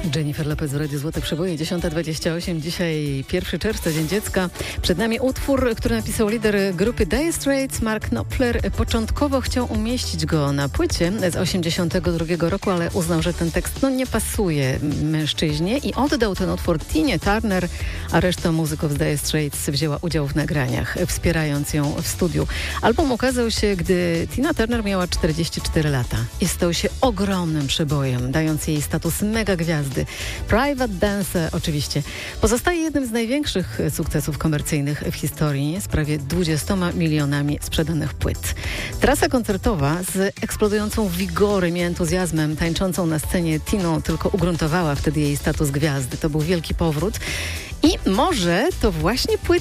Jennifer Lopez w Radiu Złote Przeboje, 10:28. Dzisiaj 1 czerwca, Dzień Dziecka. Przed nami utwór, który napisał lider grupy Dire Straits, Mark Knopfler. Początkowo chciał umieścić go na płycie z 1982 roku, ale uznał, że ten tekst nie pasuje mężczyźnie i oddał ten utwór Tinie Turner, a reszta muzyków z Dire Straits wzięła udział w nagraniach, wspierając ją w studiu. Album ukazał się, gdy Tina Turner miała 44 lata i stał się ogromnym przebojem, dając jej status mega gwiazdy. Private Dancer oczywiście pozostaje jednym z największych sukcesów komercyjnych w historii z prawie 20 milionami sprzedanych płyt. Trasa koncertowa z eksplodującą wigorem i entuzjazmem tańczącą na scenie Tiną tylko ugruntowała wtedy jej status gwiazdy. To był wielki powrót i może to właśnie płyta